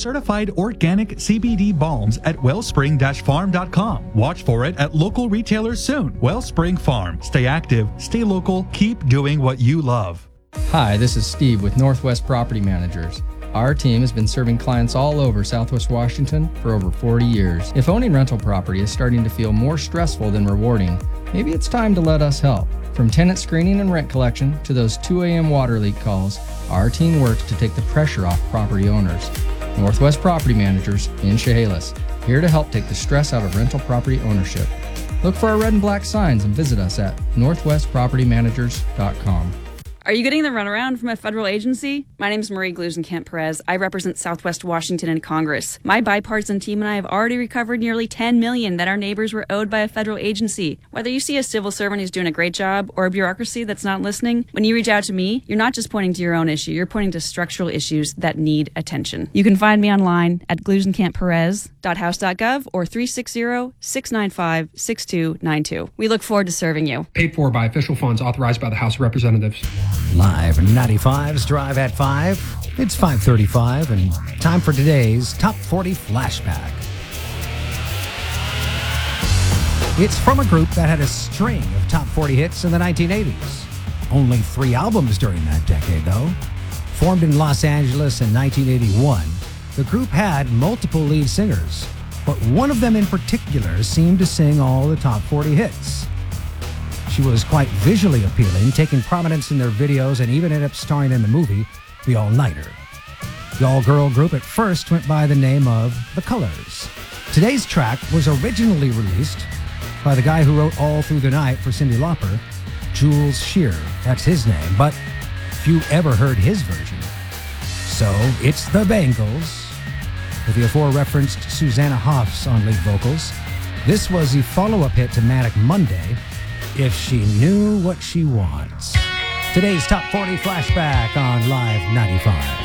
certified organic CBD balms at wellspring-farm.com. Watch for it at local retailers soon. Wellspring Farm. Stay active, stay local, keep doing what you love. Hi, this is Steve with Northwest Property Managers. Our team has been serving clients all over Southwest Washington for over 40 years. If owning rental property is starting to feel more stressful than rewarding, maybe it's time to let us help. From tenant screening and rent collection to those 2 a.m. water leak calls, our team works to take the pressure off property owners. Northwest Property Managers in Chehalis, here to help take the stress out of rental property ownership. Look for our red and black signs and visit us at northwestpropertymanagers.com. Are you getting the runaround from a federal agency? My name is Marie Glusenkamp-Perez. I represent Southwest Washington in Congress. My bipartisan team and I have already recovered nearly $10 million that our neighbors were owed by a federal agency. Whether you see a civil servant who's doing a great job or a bureaucracy that's not listening, when you reach out to me, you're not just pointing to your own issue, you're pointing to structural issues that need attention. You can find me online at glusenkampperez.house.gov or 360-695-6292. We look forward to serving you. Paid for by official funds authorized by the House of Representatives. Live 95's Drive at 5. It's 5:35 and time for today's Top 40 Flashback. It's from a group that had a string of top 40 hits in the 1980s. Only 3 albums during that decade, though. Formed in Los Angeles in 1981, the group had multiple lead singers, but one of them in particular seemed to sing all the top 40 hits. She was quite visually appealing, taking prominence in their videos and even ended up starring in the movie The All-Nighter. The all-girl group at first went by the name of The Colors. Today's track was originally released by the guy who wrote All Through the Night for Cyndi Lauper, Jules Shear. That's his name, but few ever heard his version. So it's the Bangles, with the aforereferenced Susanna Hoffs on lead vocals. This was the follow-up hit to Manic Monday, If She Knew What She Wants. Today's Top 40 Flashback on Live 95.